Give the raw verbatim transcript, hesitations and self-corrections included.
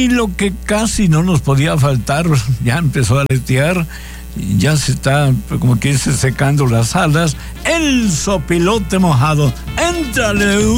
Y lo que casi no nos podía faltar, ya empezó a aletear, ya se está, como que se secando las alas, el sopilote mojado. ¡Éntrale!